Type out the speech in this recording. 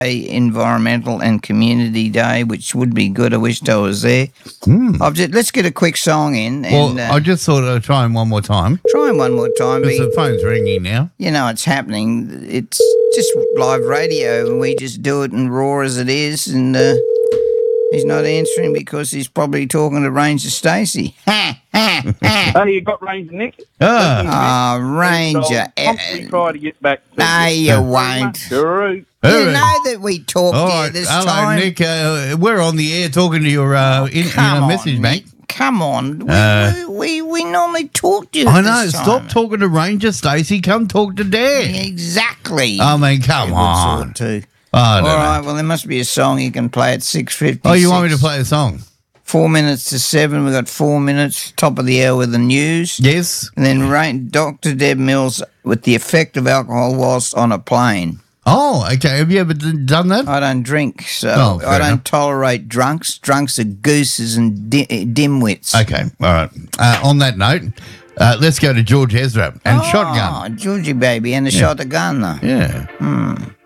Environmental and Community Day, which would be good. I wished I was there. Let's get a quick song in. And, I just thought I'd try him one more time. Try him one more time. Because the phone's ringing now. You know, it's happening. It's just live radio, and we just do it and raw as it is. And he's not answering because he's probably talking to Ranger Stacey. Oh, you got Ranger Nick? Ranger. I'll try to get back to No, you won't. Sure. You know that we talked here this Hello, time. Nick. We're on the air talking to your message, mate. Come on. We normally talk to you. I know. Stop talking to Ranger Stacey. Come talk to Dad. Exactly. I mean, come on. Too. All right. Well, there must be a song you can play at 6:50. Oh, you want me to play a song? 4 minutes to 7. We've got 4 minutes. Top of the hour with the news. Yes. And then Dr. Deb Mills with the effect of alcohol whilst on a plane. Oh, okay. Have you ever done that? I don't drink, so I don't tolerate drunks. Drunks are gooses and dimwits. Okay, all right. On that note, let's go to George Ezra and Shotgun. Oh, Georgie baby and the shotgun. Yeah.